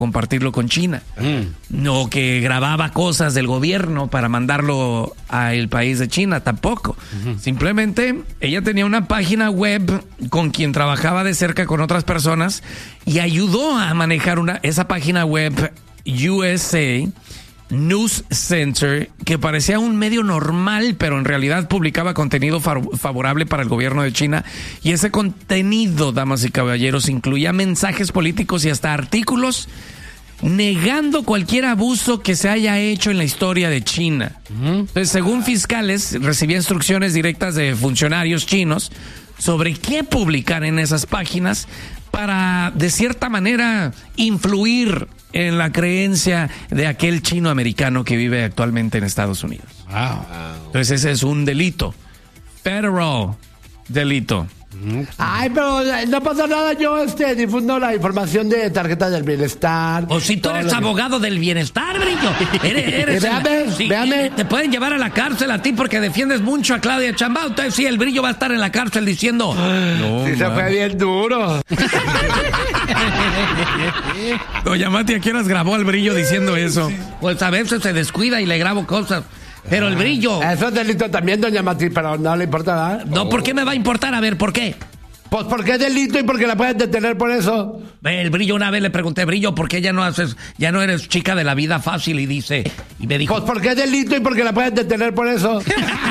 compartirlo con China. No que grababa cosas del gobierno para mandarlo al país de China, tampoco. Simplemente ella tenía una página web con quien trabajaba de cerca con otras personas y ayudó a manejar esa página web USA News Center, que parecía un medio normal, pero en realidad publicaba contenido favorable para el gobierno de China. Y ese contenido, damas y caballeros, incluía mensajes políticos y hasta artículos negando cualquier abuso que se haya hecho en la historia de China. Entonces, según fiscales, recibía instrucciones directas de funcionarios chinos sobre qué publicar en esas páginas para, de cierta manera, influir en la creencia de aquel chino americano que vive actualmente en Estados Unidos. Wow. Entonces ese es un delito. Federal delito. Ay, pero no pasa nada, yo difundo la información de tarjetas del bienestar. O si tú eres abogado del bienestar, Brillo. Véame. Te pueden llevar a la cárcel a ti porque defiendes mucho a Claudia Sheinbaum. Entonces sí, el Brillo va a estar en la cárcel diciendo... No, sí, se fue bien duro. Doña Mati, ¿a qué horas grabó al Brillo diciendo eso? Pues a veces se descuida y le grabo cosas. Pero el Brillo... Eso es delito también, doña Mati, pero no le importa nada. No, ¿por qué me va a importar? A ver, ¿por qué? Pues porque es delito y porque la pueden detener por eso. El Brillo, una vez le pregunté, Brillo, ¿por qué ya no eres chica de la vida fácil? Y me dijo... Pues porque es delito y porque la pueden detener por eso.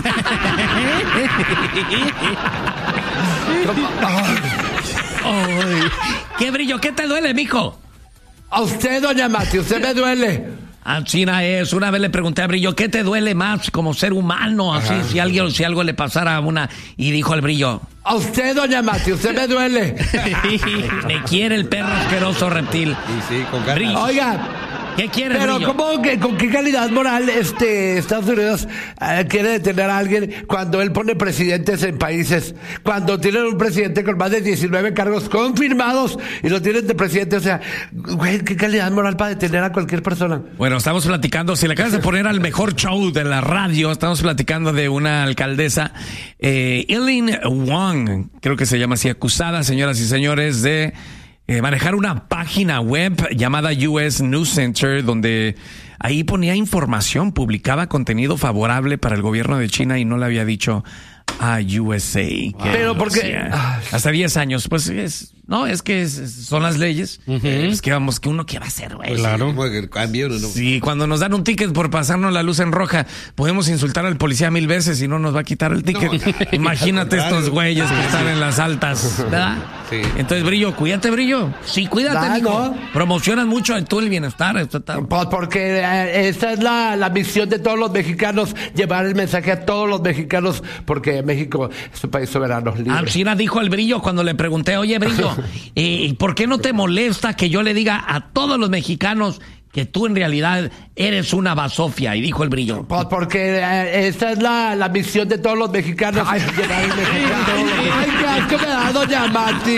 ¿Qué, Brillo? ¿Qué te duele, mijo? A usted, doña Mati, usted me duele. China es, una vez le pregunté a Brillo, ¿qué te duele más como ser humano? Así, si algo le pasara a una... Y dijo el Brillo... A usted, doña Mati, usted me duele. Me quiere el perro asqueroso reptil. Sí, con ganas. Oiga... ¿Qué quiere, Pero Brillo? ¿cómo que con qué calidad moral Estados Unidos quiere detener a alguien cuando él pone presidentes en países? Cuando tienen un presidente con más de 19 cargos confirmados y lo tienen de presidente, o sea, güey, ¿qué calidad moral para detener a cualquier persona? Bueno, estamos platicando, si le acabas de poner al mejor show de la radio, estamos platicando de una alcaldesa, Eileen Wong, creo que se llama así, acusada, señoras y señores, de manejar una página web llamada US News Center, donde ahí ponía información, publicaba contenido favorable para el gobierno de China y no le había dicho a USA. Pero porque... hasta 10 años, pues es que son las leyes. Es que vamos, que uno qué va a hacer, güey. Claro. Sí, cuando nos dan un ticket por pasarnos la luz en roja, podemos insultar al policía 1000 veces y no nos va a quitar el ticket. No. Imagínate estos güeyes que están en las altas, ¿verdad? Sí. Entonces, Brillo, cuídate, Brillo. Sí, cuídate, mijo. Promocionas mucho tú el bienestar. Pues porque esta es la misión de todos los mexicanos, llevar el mensaje a todos los mexicanos, porque México es un país soberano, libre. China dijo el Brillo cuando le pregunté, oye, Brillo, ¿por qué no te molesta que yo le diga a todos los mexicanos que tú en realidad eres una basofia? Y dijo el Brillo. Pues porque esta es la misión de todos los mexicanos. Llevar el mensaje a todos los mexicanos. ¡Ay, qué asco me da, doña Mati!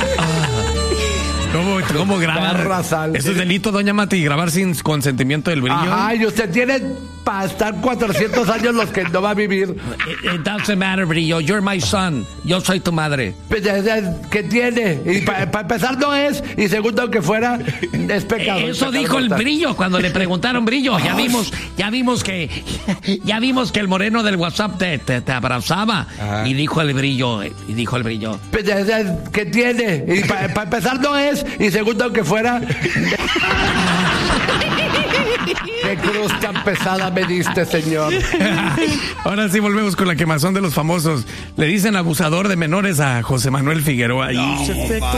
¿Cómo grabar? ¿Eso es delito, doña Mati? ¿Grabar sin consentimiento del Brillo? Ajá, y usted tiene para estar 400 años los que no va a vivir. It doesn't matter, Brillo. You're my son. Yo soy tu madre. ¿Qué tiene? Y para empezar no es, y segundo, aunque fuera, es pecado. Eso dijo el Brillo cuando le preguntaron, Brillo. Ya vimos que el moreno del WhatsApp te abrazaba. Y dijo el Brillo. ¿Qué tiene? Y para empezar no es, y segundo, aunque fuera... ¡Qué cruz tan pesada me diste, señor! Ahora sí volvemos con la quemazón de los famosos. Le dicen abusador de menores a José Manuel Figueroa.